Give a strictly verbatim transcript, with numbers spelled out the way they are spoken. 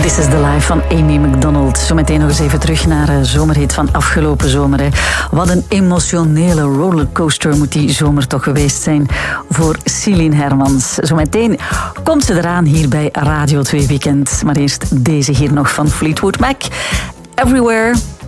This is the life van Amy Macdonald. Zometeen nog eens even terug naar de zomerhit van afgelopen zomer. Hè. Wat een emotionele rollercoaster moet die zomer toch geweest zijn voor Celine Hermans. Zometeen komt ze eraan hier bij Radio twee Weekend. Maar eerst deze hier nog van Fleetwood Mac. Everywhere